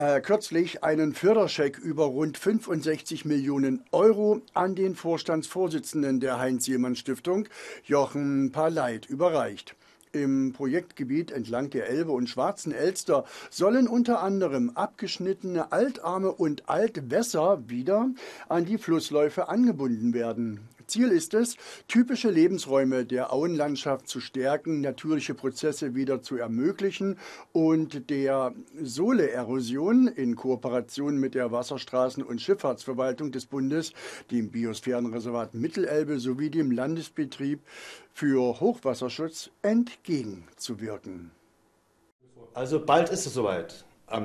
Kürzlich einen Förderscheck über rund 65 Millionen Euro an den Vorstandsvorsitzenden der Heinz-Sielmann-Stiftung, Jochen Paleit, überreicht. Im Projektgebiet entlang der Elbe und Schwarzen Elster sollen unter anderem abgeschnittene Altarme und Altwässer wieder an die Flussläufe angebunden werden. Ziel ist es, typische Lebensräume der Auenlandschaft zu stärken, natürliche Prozesse wieder zu ermöglichen und der Sohle-Erosion in Kooperation mit der Wasserstraßen- und Schifffahrtsverwaltung des Bundes, dem Biosphärenreservat Mittelelbe sowie dem Landesbetrieb für Hochwasserschutz entgegenzuwirken. Also bald ist es soweit. Am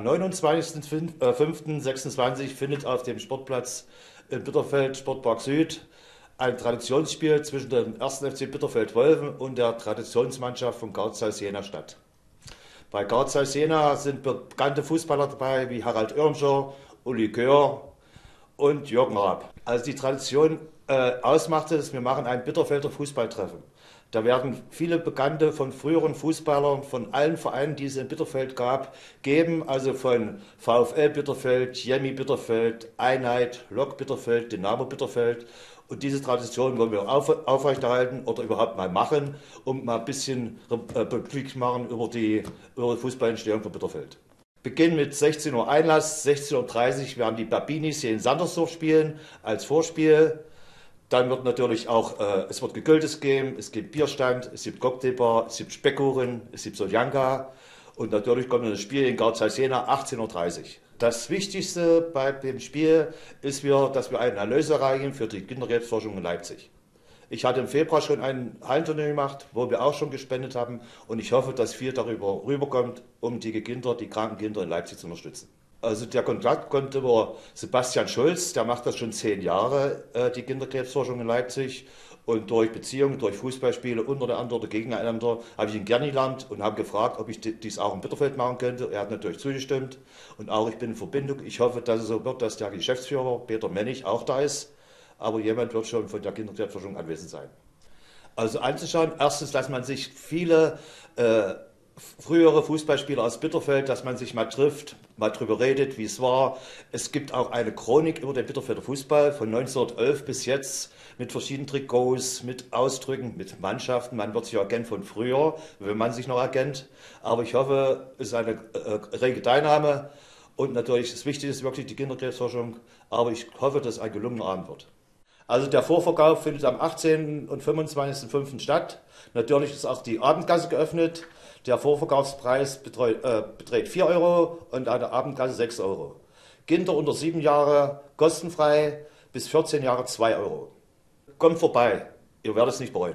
29.05.26 findet auf dem Sportplatz in Bitterfeld, Sportpark Süd, ein Traditionsspiel zwischen dem 1. FC Bitterfeld-Wolfen und der Traditionsmannschaft von Garzhaus Jena statt. Bei Garzhaus Jena sind bekannte Fußballer dabei wie Harald Irmscher, Uli Köhr und Jürgen Raab. Also die Tradition ausmacht es, wir machen ein Bitterfelder Fußballtreffen. Da werden viele Bekannte von früheren Fußballern, von allen Vereinen, die es in Bitterfeld gab, geben, also von VfL Bitterfeld, Jemmi Bitterfeld, Einheit, Lok Bitterfeld, Dynamo Bitterfeld. Und diese Tradition wollen wir aufrechterhalten oder überhaupt mal machen, um mal ein bisschen Republik zu machen über die Fußballentstehung von Bitterfeld. Beginn mit 16 Uhr Einlass, 16:30 Uhr werden die Babinis hier in Sandersdorf spielen als Vorspiel. Dann wird natürlich auch, es wird Gegülltes geben, es gibt Bierstand, es gibt Cocktailbar, es gibt Speckkuchen, es gibt Soljanka und natürlich kommt das Spiel in Garzhaus Jena 18:30 Uhr. Das Wichtigste bei dem Spiel ist, dass wir eine Erlöse erreichen für die Kinderkrebsforschung in Leipzig. Ich hatte im Februar schon ein Hallenturnier gemacht, wo wir auch schon gespendet haben und ich hoffe, dass viel darüber rüberkommt, um die kranken Kinder in Leipzig zu unterstützen. Also der Kontakt kommt über Sebastian Schulz, der macht das schon 10 Jahre, die Kinderkrebsforschung in Leipzig. Und durch Beziehungen, durch Fußballspiele untereinander oder gegeneinander habe ich ihn kennengelernt und habe gefragt, ob ich dies auch in Bitterfeld machen könnte. Er hat natürlich zugestimmt und auch ich bin in Verbindung. Ich hoffe, dass es so wird, dass der Geschäftsführer Peter Mennig auch da ist, aber jemand wird schon von der Kinderkrebsforschung anwesend sein. Also anzuschauen, erstens, dass man sich viele frühere Fußballspieler aus Bitterfeld, dass man sich mal trifft, mal drüber redet, wie es war. Es gibt auch eine Chronik über den Bitterfelder Fußball von 1911 bis jetzt mit verschiedenen Trikots, mit Ausdrücken, mit Mannschaften. Man wird sich erkennen von früher, wenn man sich noch erkennt. Aber ich hoffe, es ist eine rege Teilnahme und natürlich das Wichtigste ist wirklich die Kinderkrebsforschung. Aber ich hoffe, dass es ein gelungener Abend wird. Also der Vorverkauf findet am 18. und 25.05. statt. Natürlich ist auch die Abendkasse geöffnet. Der Vorverkaufspreis beträgt 4 Euro und an der Abendkasse 6 Euro. Kinder unter 7 Jahre kostenfrei, bis 14 Jahre 2 Euro. Kommt vorbei, ihr werdet es nicht bereuen.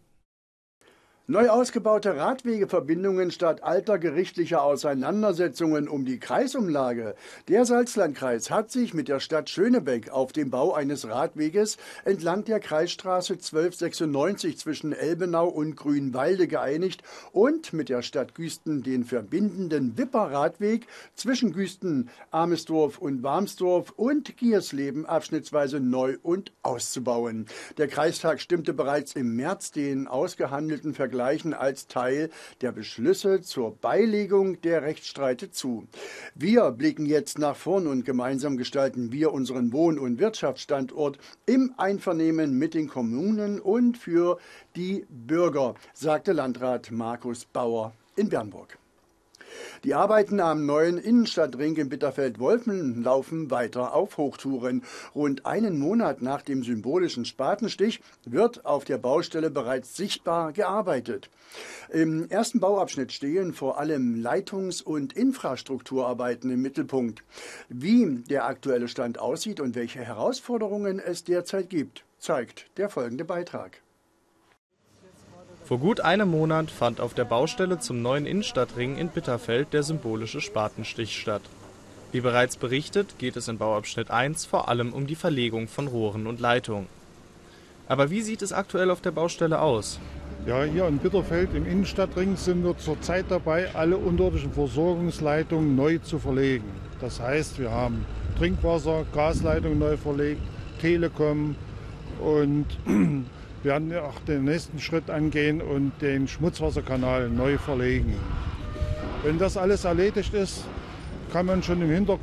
Neu ausgebaute Radwegeverbindungen statt alter gerichtlicher Auseinandersetzungen um die Kreisumlage. Der Salzlandkreis hat sich mit der Stadt Schönebeck auf den Bau eines Radweges entlang der Kreisstraße 1296 zwischen Elbenau und Grünwalde geeinigt und mit der Stadt Güsten den verbindenden Wipper-Radweg zwischen Güsten, Amesdorf und Warmsdorf und Giersleben abschnittsweise neu und auszubauen. Der Kreistag stimmte bereits im März den ausgehandelten Vergleichen als Teil der Beschlüsse zur Beilegung der Rechtsstreite zu. Wir blicken jetzt nach vorn und gemeinsam gestalten wir unseren Wohn- und Wirtschaftsstandort im Einvernehmen mit den Kommunen und für die Bürger, sagte Landrat Markus Bauer in Bernburg. Die Arbeiten am neuen Innenstadtring in Bitterfeld-Wolfen laufen weiter auf Hochtouren. Rund einen Monat nach dem symbolischen Spatenstich wird auf der Baustelle bereits sichtbar gearbeitet. Im ersten Bauabschnitt stehen vor allem Leitungs- und Infrastrukturarbeiten im Mittelpunkt. Wie der aktuelle Stand aussieht und welche Herausforderungen es derzeit gibt, zeigt der folgende Beitrag. Vor gut einem Monat fand auf der Baustelle zum neuen Innenstadtring in Bitterfeld der symbolische Spatenstich statt. Wie bereits berichtet, geht es in Bauabschnitt 1 vor allem um die Verlegung von Rohren und Leitungen. Aber wie sieht es aktuell auf der Baustelle aus? Ja, hier in Bitterfeld im Innenstadtring sind wir zurzeit dabei, alle unterirdischen Versorgungsleitungen neu zu verlegen. Das heißt, wir haben Trinkwasser, Gasleitungen neu verlegt, Telekom und wir werden auch den nächsten Schritt angehen und den Schmutzwasserkanal neu verlegen. Wenn das alles erledigt ist, kann man schon im Hintergrund